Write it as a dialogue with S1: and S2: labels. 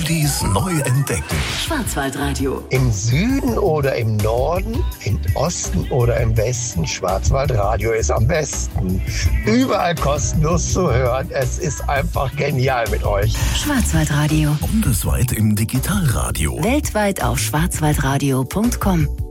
S1: Oldies neu entdecken.
S2: Schwarzwaldradio.
S3: Im Süden oder im Norden, im Osten oder im Westen, Schwarzwaldradio ist am besten. Überall kostenlos zu hören. Es ist einfach genial mit euch.
S2: Schwarzwaldradio.
S1: Bundesweit im Digitalradio.
S2: Weltweit auf schwarzwaldradio.com.